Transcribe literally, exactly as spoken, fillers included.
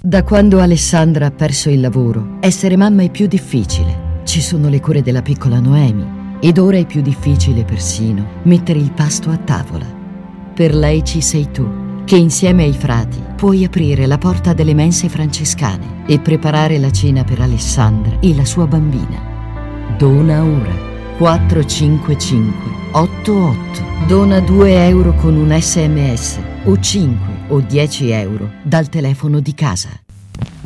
Da quando Alessandra ha perso il lavoro, essere mamma è più difficile. Ci sono le cure della piccola Noemi ed ora è più difficile persino mettere il pasto a tavola. Per lei ci sei tu, che insieme ai frati puoi aprire la porta delle mense francescane e preparare la cena per Alessandra e la sua bambina. Dona ora quattro cinque cinque otto otto. Dona due euro con un esse emme esse o cinque o dieci euro dal telefono di casa.